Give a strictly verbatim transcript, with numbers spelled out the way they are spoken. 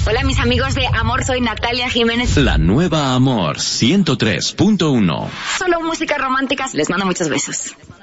Hola, mis amigos de Amor, soy Natalia Jiménez. La nueva Amor ciento tres punto uno. Solo música romántica. Les mando muchos besos.